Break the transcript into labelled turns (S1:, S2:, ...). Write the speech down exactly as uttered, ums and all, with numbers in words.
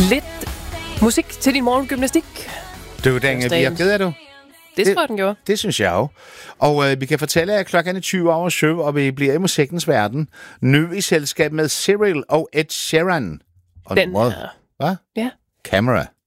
S1: Lidt musik til din morgengymnastik.
S2: Du, den virkede, er du?
S1: Det, det tror jeg, den gjorde.
S2: Det synes jeg jo. Og øh, vi kan fortælle, at klokken er tyve over syv, og vi bliver i musikkens verden. Nu i selskab med Cyril og Ed Sheeran. Og
S1: Den
S2: nummeret,
S1: er...
S2: hvad?
S1: Ja.
S2: Camera.